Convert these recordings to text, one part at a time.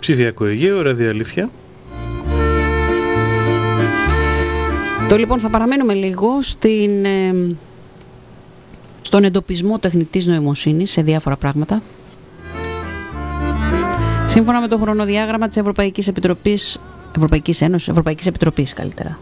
Ψηφιακό Αιγαίο, ραδιοαλήθεια. Το λοιπόν θα παραμένουμε λίγο στον εντοπισμό τεχνητής νοημοσύνης σε διάφορα πράγματα. Σύμφωνα με το χρονοδιάγραμμα της Ευρωπαϊκής Επιτροπής, Ευρωπαϊκής Ένωσης, Ευρωπαϊκής Επιτροπής καλύτερα.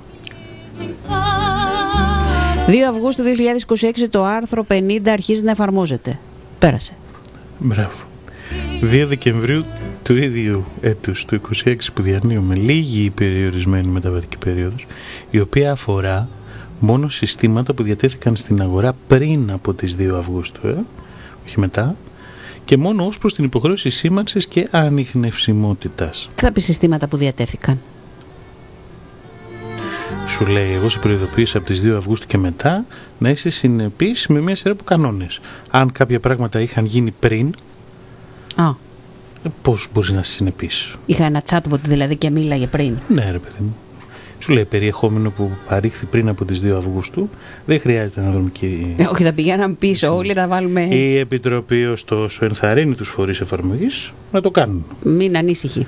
2 Αυγούστου 2026 το άρθρο 50 αρχίζει να εφαρμόζεται. Πέρασε. Μπράβο. 2 Δεκεμβρίου του ίδιου έτους, του 26 που διανύουμε, λίγη περιορισμένη μεταβατική περίοδος, η οποία αφορά μόνο συστήματα που διατέθηκαν στην αγορά πριν από τις 2 Αυγούστου, όχι μετά, και μόνο ως προς την υποχρέωση σήμανσης και ανιχνευσιμότητας. Τι θα πει συστήματα που διατέθηκαν? Σου λέει, εγώ σε προειδοποίησα από τις 2 Αυγούστου και μετά να είσαι συνεπής με μια σειρά από κανόνες. Αν κάποια πράγματα είχαν γίνει πριν, πώς μπορείς να είσαι συνεπής? Είχα ένα chatbot δηλαδή και μίλαγε πριν. Ναι ρε παιδί μου. Σου λέει περιεχόμενο που παρήχθη πριν από τις 2 Αυγούστου, δεν χρειάζεται να δούμε και... Όχι, θα πηγαίναμε πίσω όλοι να βάλουμε... Η Επιτροπή ωστόσο ενθαρρύνει τους φορείς εφαρμογής να το κάνουν. Μην ανήσυχοι.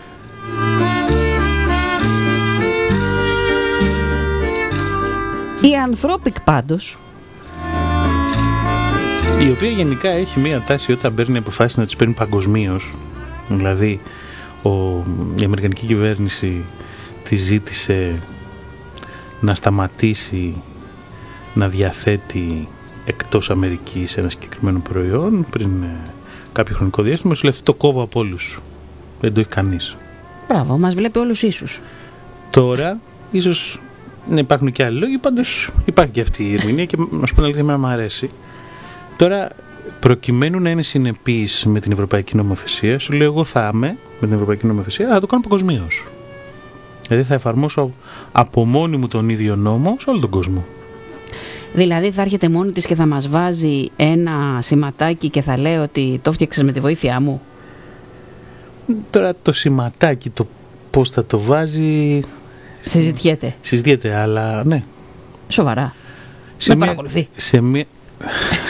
Η Anthropic πάντως, η οποία γενικά έχει μία τάση όταν παίρνει αποφάσεις να τις παίρνει παγκοσμίως. Δηλαδή η αμερικανική κυβέρνηση τη ζήτησε να σταματήσει να διαθέτει εκτός Αμερικής ένα συγκεκριμένο προϊόν πριν κάποιο χρονικό διάστημα. Σου λέει αυτό το κόβω από όλους. Δεν το έχει κανείς. Μπράβο, μας βλέπει όλους ίσους. Τώρα ίσως να υπάρχουν και άλλοι λόγοι, πάντως υπάρχει και αυτή η ερμηνεία και να σου πω αλήθεια, εμένα μου αρέσει. Τώρα, προκειμένου να είναι συνεπής με την Ευρωπαϊκή Νομοθεσία, σου λέω εγώ θα είμαι με την Ευρωπαϊκή Νομοθεσία, αλλά θα το κάνω παγκοσμίως. Δηλαδή θα εφαρμόσω από μόνη μου τον ίδιο νόμο σε όλο τον κόσμο. Δηλαδή θα έρχεται μόνη της και θα μας βάζει ένα σηματάκι και θα λέει ότι το φτιάξες με τη βοήθειά μου. Τώρα το σηματάκι, το πώς θα το βάζει... Συζητιέται, αλλά ναι. Σοβαρά. Με παρακολουθεί.